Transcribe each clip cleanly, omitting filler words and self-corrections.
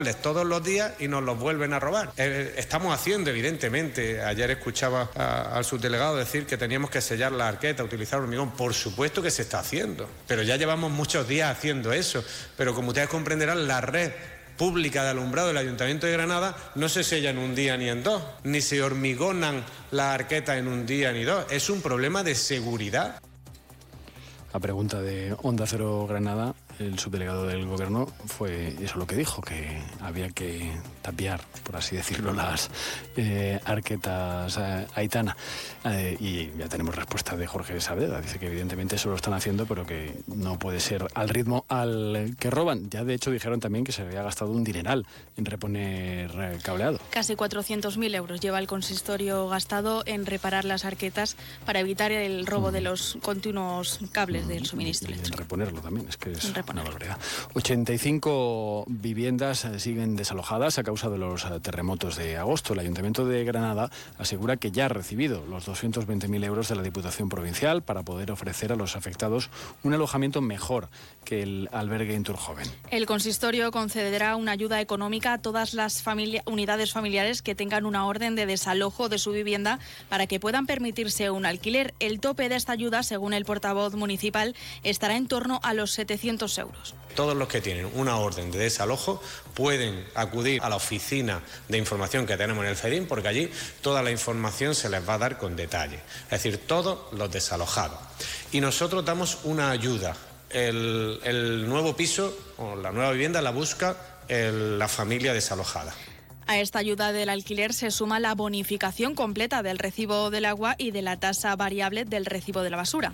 todos los días y nos los vuelven a robar. Estamos haciendo, evidentemente, ayer escuchaba al subdelegado decir que teníamos que sellar la arqueta, utilizar hormigón. Por supuesto que se está haciendo, pero ya llevamos muchos días haciendo eso. Pero como ustedes comprenderán, la red pública de alumbrado del Ayuntamiento de Granada no se sella en un día ni en dos, ni se hormigonan las arquetas en un día ni dos. Es un problema de seguridad. A pregunta de Onda Cero Granada, el subdelegado del Gobierno fue eso lo que dijo, que había que tapiar, por así decirlo, las arquetas Aitana. Y ya tenemos respuesta de Jorge Saavedra. Dice que evidentemente eso lo están haciendo, pero que no puede ser al ritmo al que roban. Ya de hecho dijeron también que se había gastado un dineral en reponer cableado. Casi 400.000 euros lleva el consistorio gastado en reparar las arquetas para evitar el robo de los continuos cables del suministro eléctrico. En reponerlo también, es que es una barbaridad. 85 viviendas siguen desalojadas a causa de los terremotos de agosto. El Ayuntamiento de Granada asegura que ya ha recibido los 220.000 euros de la Diputación Provincial para poder ofrecer a los afectados un alojamiento mejor que el albergue Inturjoven. El consistorio concederá una ayuda económica a todas las unidades familiares que tengan una orden de desalojo de su vivienda para que puedan permitirse un alquiler. El tope de esta ayuda, según el portavoz municipal, estará en torno a los 700 euros. Todos los que tienen una orden de desalojo pueden acudir a la oficina de información que tenemos en el CEDIM, porque allí toda la información se les va a dar con detalle, es decir, todos los desalojados. Y nosotros damos una ayuda. El nuevo piso o la nueva vivienda la busca la familia desalojada. A esta ayuda del alquiler se suma la bonificación completa del recibo del agua y de la tasa variable del recibo de la basura.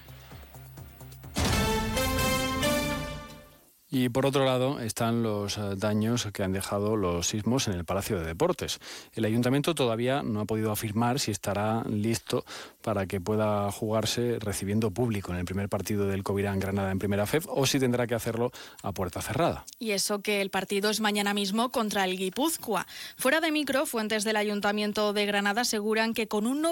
Y por otro lado están los daños que han dejado los sismos en el Palacio de Deportes. El Ayuntamiento todavía no ha podido afirmar si estará listo para que pueda jugarse recibiendo público en el primer partido del Covirán Granada en Primera FEF o si tendrá que hacerlo a puerta cerrada. Y eso que el partido es mañana mismo contra el Guipúzcoa. Fuera de micro, fuentes del Ayuntamiento de Granada aseguran que con un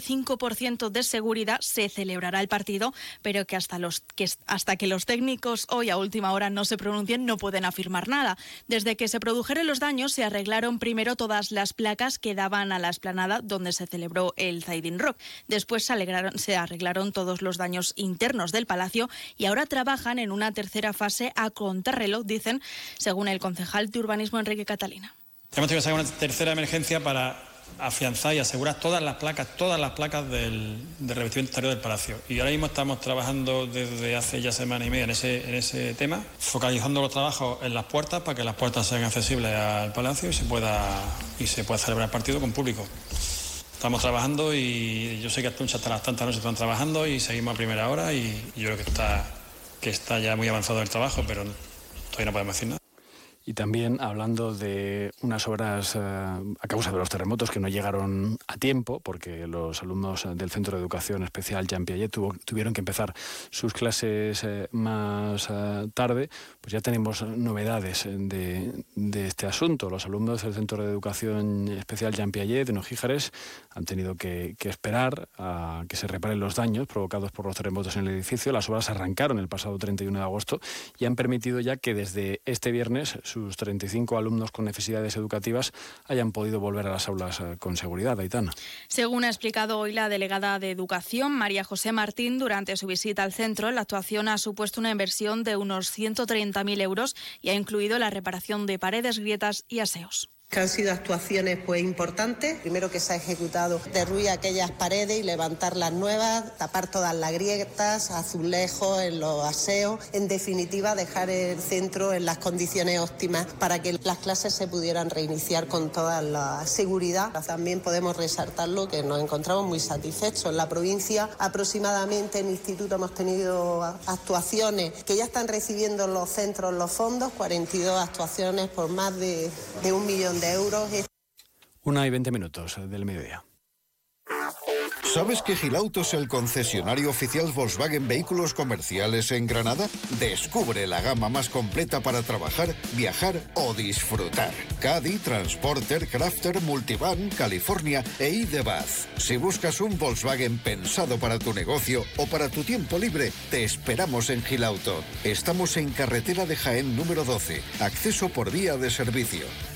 95% de seguridad se celebrará el partido, pero que hasta que los técnicos hoy a última hora no se pronuncien no pueden afirmar nada. Desde que se produjeron los daños se arreglaron primero todas las placas que daban a la explanada donde se celebró el Zaidín Rock. Después se arreglaron todos los daños internos del palacio y ahora trabajan en una tercera fase a contrarreloj, dicen, según el concejal de urbanismo Enrique Catalina. Hemos tenido que sacar una tercera emergencia para afianzar y asegurar todas las placas del revestimiento exterior del palacio. Y ahora mismo estamos trabajando desde hace ya semana y media en ese tema, focalizando los trabajos en las puertas para que las puertas sean accesibles al palacio y se pueda celebrar el partido con público. Estamos trabajando y yo sé que hasta las tantas noches están trabajando y seguimos a primera hora y yo creo que está ya muy avanzado el trabajo, pero todavía no podemos decir nada. Y también hablando de unas obras a causa de los terremotos que no llegaron a tiempo, porque los alumnos del Centro de Educación Especial Jean Piaget tuvieron que empezar sus clases más tarde, pues ya tenemos novedades de este asunto. Los alumnos del Centro de Educación Especial Jean Piaget de Nojíjares han tenido que esperar a que se reparen los daños provocados por los terremotos en el edificio. Las obras arrancaron el pasado 31 de agosto y han permitido ya que desde este viernes sus 35 alumnos con necesidades educativas hayan podido volver a las aulas con seguridad. Aitana. Según ha explicado hoy la delegada de Educación, María José Martín, durante su visita al centro, la actuación ha supuesto una inversión de unos 130.000 euros y ha incluido la reparación de paredes, grietas y aseos. Que han sido actuaciones importantes. Primero que se ha ejecutado derruir aquellas paredes y levantar las nuevas, tapar todas las grietas, azulejos en los aseos. En definitiva, dejar el centro en las condiciones óptimas para que las clases se pudieran reiniciar con toda la seguridad. También podemos resaltarlo que nos encontramos muy satisfechos. En la provincia, aproximadamente en el instituto hemos tenido actuaciones que ya están recibiendo los centros los fondos, 42 actuaciones por más de 1 millón de euros. 1:20 del mediodía. ¿Sabes que Gilauto es el concesionario oficial Volkswagen Vehículos Comerciales en Granada? Descubre la gama más completa para trabajar, viajar o disfrutar. Caddy, Transporter, Crafter, Multivan, California e ID.Buzz. Si buscas un Volkswagen pensado para tu negocio o para tu tiempo libre, te esperamos en Gilauto. Estamos en carretera de Jaén número 12, acceso por vía de servicio.